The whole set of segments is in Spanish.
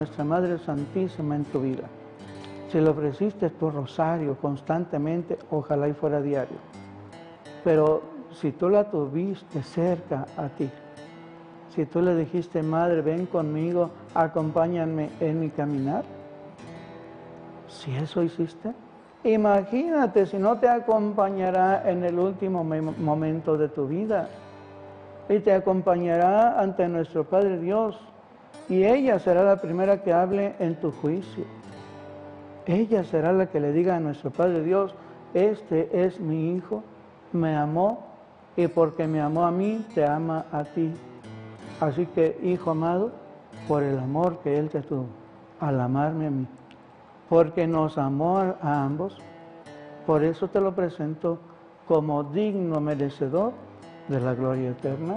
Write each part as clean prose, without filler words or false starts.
Nuestra Madre Santísima en tu vida. Si le ofreciste tu rosario constantemente, ojalá y fuera diario. Pero si tú la tuviste cerca a ti, si tú le dijiste, Madre, ven conmigo, acompáñame en mi caminar, si eso hiciste, imagínate si no te acompañará en el último momento de tu vida y te acompañará ante nuestro Padre Dios. Y ella será la primera que hable en tu juicio. Ella será la que le diga a nuestro Padre Dios, este es mi hijo, me amó y porque me amó a mí, te ama a ti. Así que, hijo amado, por el amor que Él te tuvo, al amarme a mí, porque nos amó a ambos, por eso te lo presento como digno merecedor de la gloria eterna.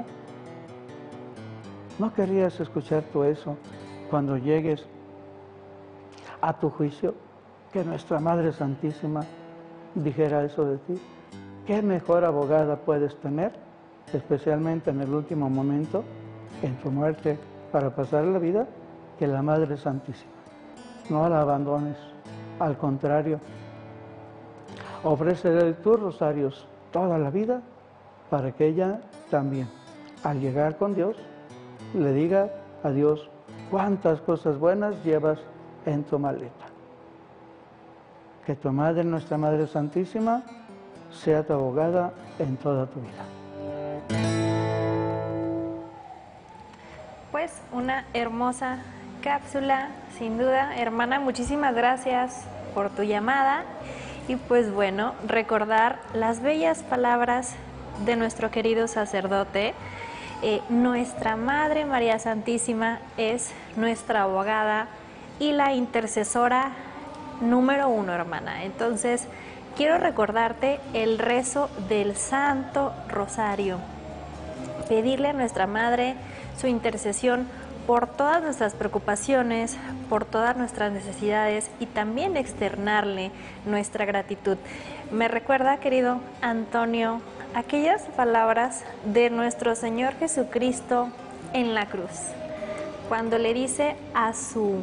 ¿No querías escuchar tú eso cuando llegues a tu juicio? Que nuestra Madre Santísima dijera eso de ti. ¿Qué mejor abogada puedes tener, especialmente en el último momento, en tu muerte, para pasar la vida, que la Madre Santísima? No la abandones, al contrario, ofrécele tus rosarios toda la vida para que ella también, al llegar con Dios, le diga a Dios cuántas cosas buenas llevas en tu maleta. Que tu Madre, nuestra Madre Santísima, sea tu abogada en toda tu vida. Pues una hermosa cápsula, sin duda. Hermana, muchísimas gracias por tu llamada. Y pues bueno, recordar las bellas palabras de nuestro querido sacerdote. Nuestra Madre María Santísima es nuestra abogada y la intercesora número 1, hermana. Entonces, quiero recordarte el rezo del Santo Rosario. Pedirle a nuestra Madre su intercesión por todas nuestras preocupaciones, por todas nuestras necesidades y también externarle nuestra gratitud. Me recuerda, querido Antonio, aquellas palabras de nuestro Señor Jesucristo en la cruz, cuando le dice a su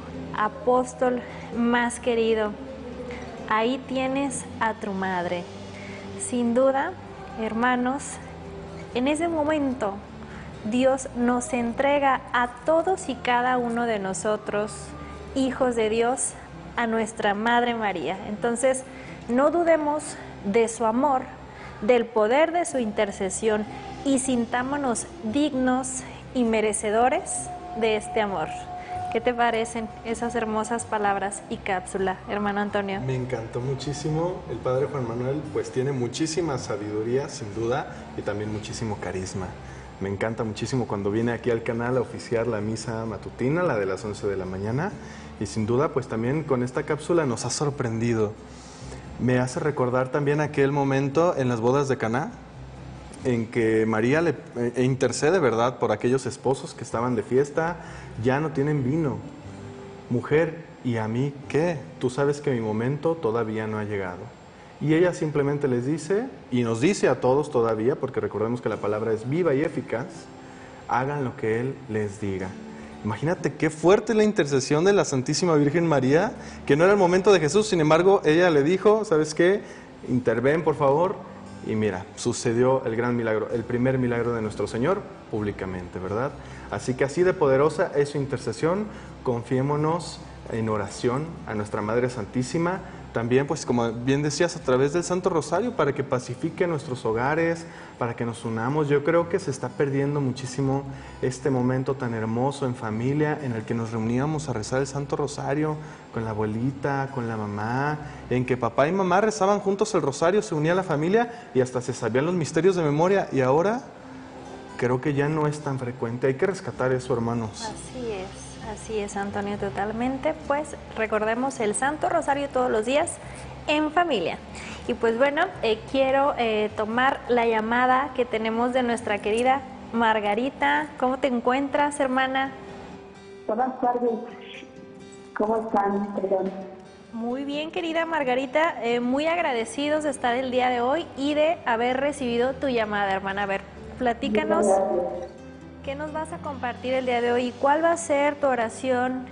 apóstol más querido, ahí tienes a tu madre. Sin duda, hermanos, en ese momento Dios nos entrega a todos y cada uno de nosotros, hijos de Dios, a nuestra Madre María. Entonces, no dudemos de su amor, del poder de su intercesión y sintámonos dignos y merecedores de este amor. ¿Qué te parecen esas hermosas palabras y cápsula, hermano Antonio? Me encantó muchísimo. El Padre Juan Manuel pues tiene muchísima sabiduría, sin duda, y también muchísimo carisma. Me encanta muchísimo cuando viene aquí al canal a oficiar la misa matutina, la de las 11 de la mañana, y sin duda pues también con esta cápsula nos ha sorprendido. Me hace recordar también aquel momento en las bodas de Caná, en que María intercede, ¿verdad?, por aquellos esposos que estaban de fiesta, ya no tienen vino. Mujer, ¿y a mí qué? Tú sabes que mi momento todavía no ha llegado. Y ella simplemente les dice, y nos dice a todos todavía, porque recordemos que la palabra es viva y eficaz, hagan lo que Él les diga. Imagínate qué fuerte la intercesión de la Santísima Virgen María, que no era el momento de Jesús, sin embargo, ella le dijo, ¿sabes qué? Interven, por favor. Y mira, sucedió el gran milagro, el primer milagro de nuestro Señor públicamente, ¿verdad? Así que así de poderosa es su intercesión, confiémonos en oración a nuestra Madre Santísima, también pues como bien decías, a través del Santo Rosario, para que pacifique nuestros hogares, para que nos unamos. Yo creo que se está perdiendo muchísimo este momento tan hermoso en familia, en el que nos reuníamos a rezar el Santo Rosario con la abuelita, con la mamá, en que papá y mamá rezaban juntos el Rosario, se unía la familia y hasta se sabían los misterios de memoria, y ahora creo que ya no es tan frecuente. Hay que rescatar eso, hermanos. Así es, Antonio, totalmente. Pues recordemos el Santo Rosario todos los días en familia. Y pues bueno, quiero tomar la llamada que tenemos de nuestra querida Margarita. ¿Cómo te encuentras, hermana? Buenas tardes. ¿Cómo están? Perdón. Muy bien, querida Margarita. Muy agradecidos de estar el día de hoy y de haber recibido tu llamada, hermana. A ver, platícanos. ¿Qué nos vas a compartir el día de hoy? ¿Cuál va a ser tu oración